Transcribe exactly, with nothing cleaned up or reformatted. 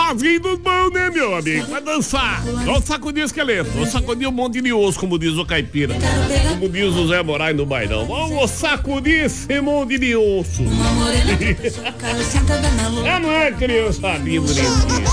forrozinho dos bons, né, meu amigo? Vai dançar. Vamos sacudir esqueleto. Vamos sacudir um monte de osso, como diz o caipira. Como diz o Zé Moraes no bailão. Vamos sacudir esse monte de osso. Ah, não é, criançadinha bonitinha.